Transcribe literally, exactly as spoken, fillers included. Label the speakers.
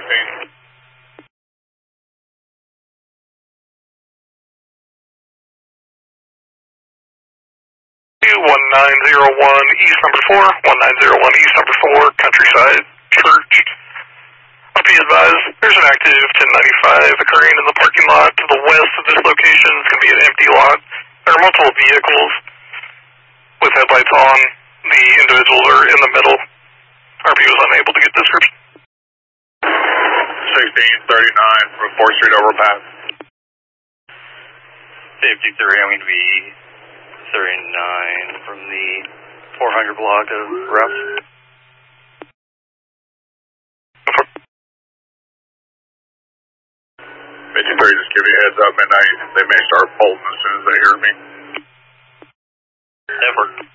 Speaker 1: fifteen.
Speaker 2: one nine zero one East number four, one nine zero one East number four, Countryside Church. I'll be advised, there's an active ten ninety-five occurring in the parking lot to the west of this location. It's going to be an empty lot. There are multiple vehicles with headlights on. The individuals are in the middle. R P was unable to get description.
Speaker 1: sixteen thirty-nine from fourth Street overpass.
Speaker 3: fifty-three, I'm going to be thirty-nine from the four hundred block of Ruff.
Speaker 1: fifty-three, just give you a heads up, midnight. They may start bolting as soon as they hear me.
Speaker 3: Effort.